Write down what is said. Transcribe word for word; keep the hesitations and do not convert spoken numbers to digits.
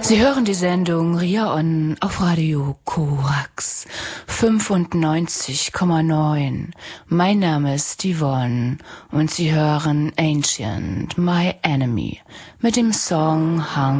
Sie hören die Sendung Ria On auf Radio Korax fünfundneunzig Komma neun. Mein Name ist Yvonne und Sie hören Ancient, My Enemy mit dem Song Hung